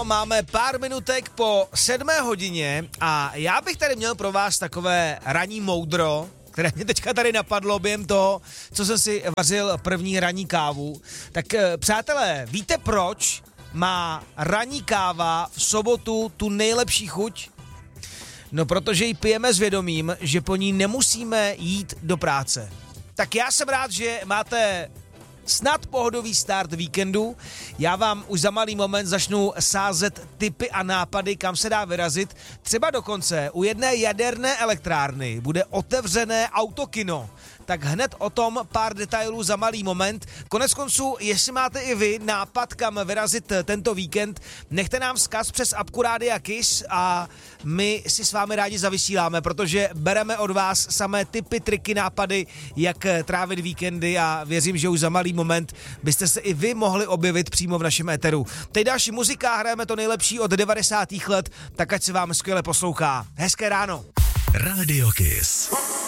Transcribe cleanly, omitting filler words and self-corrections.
ráno, máme pár minutek po 7 hodině a já bych tady měl pro vás takové ranní moudro, které mě teďka tady napadlo během toho, co jsem si vařil první ranní kávu. Tak přátelé, víte proč má ranní káva v sobotu tu nejlepší chuť? No, protože ji pijeme s vědomím, že po ní nemusíme jít do práce. Tak já jsem rád, že máte snad pohodový start víkendu. Já vám už za malý moment začnu sázet tipy a nápady, kam se dá vyrazit. Třeba dokonce u jedné jaderné elektrárny bude otevřené autokino. Tak hned o tom pár detailů za malý moment. Koneckonců, jestli máte i vy nápad, kam vyrazit tento víkend, nechte nám vzkaz přes apku Rádia Kiss a my si s vámi rádi zavysíláme, protože bereme od vás samé tipy, triky, nápady, jak trávit víkendy a věřím, že už za malý moment byste se i vy mohli objevit přímo v našem éteru. Teď další muzika, hrajeme to nejlepší od 90. let, tak ať se vám skvěle poslouchá. Hezké ráno. Radio Kiss.